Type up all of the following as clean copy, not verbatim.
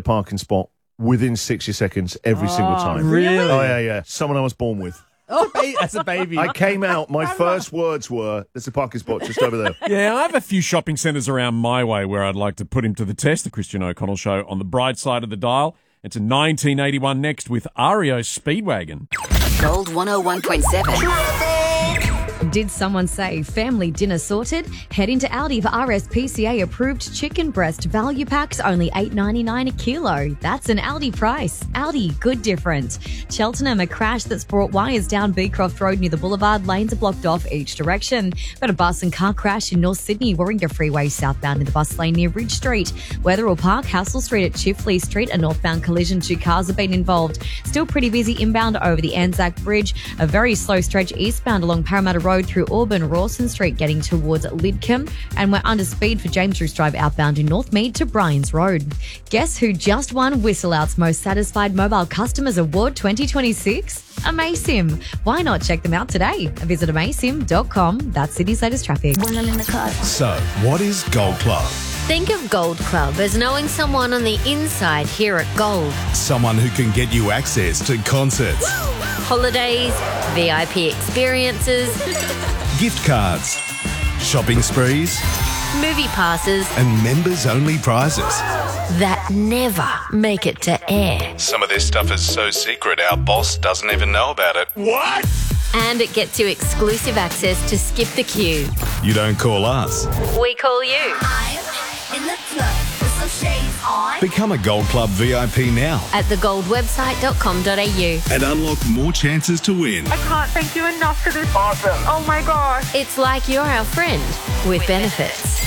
parking spot within 60 seconds every single time. Really? Oh, yeah. Someone I was born with. As a baby. I came out, my first words were, there's a parking spot just over there. Yeah, I have a few shopping centres around my way where I'd like to put him to the test. The Christian O'Connell Show on the bright side of the dial. It's a 1981 next with REO Speedwagon. Gold 101.7. Did someone say family dinner sorted? Head into Aldi for RSPCA approved chicken breast value packs, only $8.99 a kilo. That's an Aldi price. Aldi, good different. Cheltenham, a crash that's brought wires down Beecroft Road near the Boulevard. Lanes are blocked off each direction. Got a bus and car crash in North Sydney, Warringah Freeway southbound in the bus lane near Ridge Street. Wetherell Park, Hassel Street at Chifley Street, a northbound collision. 2 cars have been involved. Still pretty busy inbound over the Anzac Bridge. A very slow stretch eastbound along Parramatta Road through Auburn, Rawson Street getting towards Lidcombe, and we're under speed for James Roos Drive outbound in Northmead to Bryans Road. Guess who just won Whistle Out's Most Satisfied Mobile Customers Award 2026? Amasim. Why not check them out today? Visit amasim.com. That's Sydney's latest traffic. So, what is Gold Club? Think of Gold Club as knowing someone on the inside here at Gold. Someone who can get you access to concerts, Holidays, VIP experiences, gift cards, shopping sprees, movie passes and members-only prizes. that never make it to air. Some of this stuff is so secret our boss doesn't even know about it. What? And it gets you exclusive access to Skip the Queue. You don't call us. We call you. In the club with some shades on. Become a Gold Club VIP now At thegoldwebsite.com.au. and unlock more chances to win. I can't thank you enough for this. Awesome. Oh my gosh. It's like you're our friend with benefits.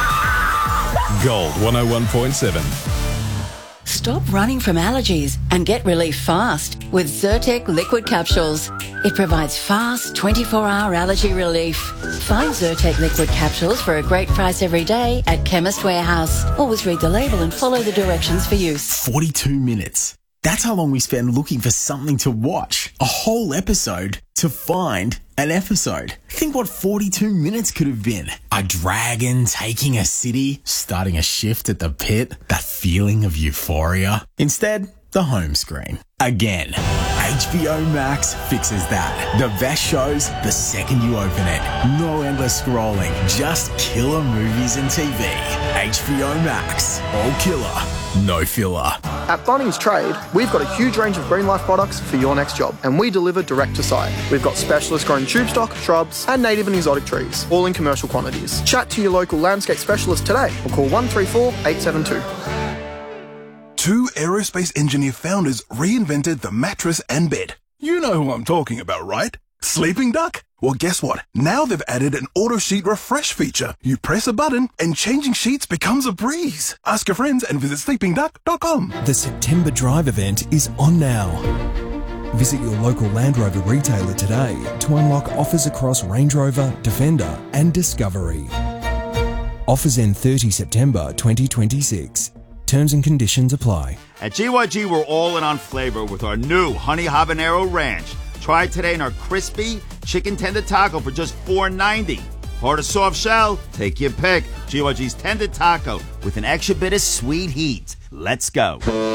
Gold 101.7. Stop running from allergies and get relief fast with Zyrtec liquid capsules. It provides fast 24-hour allergy relief. Find Zyrtec liquid capsules for a great price every day at Chemist Warehouse. Always read the label and follow the directions for use. 42 minutes. That's how long we spend looking for something to watch. A whole episode to find an episode. Think what 42 minutes could have been. A dragon taking a city, starting a shift at the pit, that feeling of euphoria. Instead, the home screen. Again, HBO Max fixes that. The best shows the second you open it. No endless scrolling, just killer movies and TV. HBO Max. All killer, no filler. At Bunnings Trade, we've got a huge range of Green Life products for your next job, and we deliver direct to site. We've got specialist grown tube stock, shrubs, and native and exotic trees, all in commercial quantities. Chat to your local landscape specialist today or call 134 872. Two aerospace engineer founders reinvented the mattress and bed. You know who I'm talking about, right? Sleeping Duck? Well, guess what? Now they've added an auto sheet refresh feature. You press a button and changing sheets becomes a breeze. Ask your friends and visit sleepingduck.com. The September Drive event is on now. Visit your local Land Rover retailer today to unlock offers across Range Rover, Defender and Discovery. Offers end 30 September 2026. Terms and conditions apply. At GYG, we're all in on flavor with our new Honey Habanero Ranch. Try it today in our crispy chicken tender taco for just $4.90. Hard or soft shell? Take your pick. GYG's tender taco with an extra bit of sweet heat. Let's go.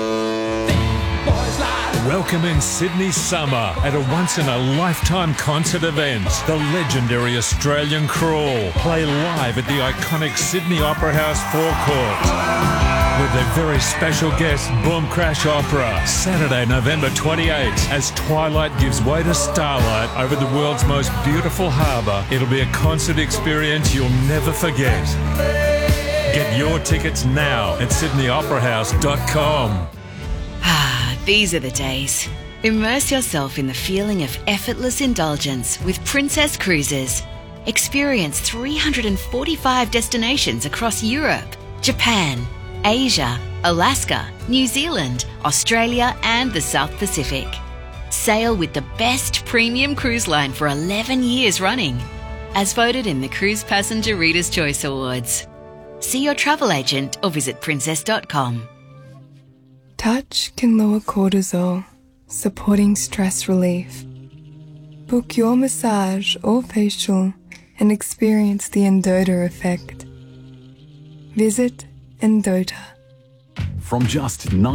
Welcome in Sydney summer at a once-in-a-lifetime concert event. The legendary Australian Crawl play live at the iconic Sydney Opera House forecourt with their very special guest, Boom Crash Opera, Saturday, November 28th, as twilight gives way to starlight over the world's most beautiful harbour. It'll be a concert experience you'll never forget. Get your tickets now at sydneyoperahouse.com. These are the days. Immerse yourself in the feeling of effortless indulgence with Princess Cruises. Experience 345 destinations across Europe, Japan, Asia, Alaska, New Zealand, Australia and the South Pacific. Sail with the best premium cruise line for 11 years running, as voted in the Cruise Passenger Reader's Choice Awards. See your travel agent or visit princess.com. Touch can lower cortisol, supporting stress relief. Book your massage or facial and experience the Endota effect. Visit Endota. From just